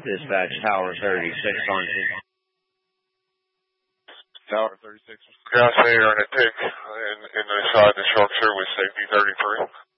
Dispatch Tower 36 on Tower 36. Gas there and a tick inside the structure with safety 33.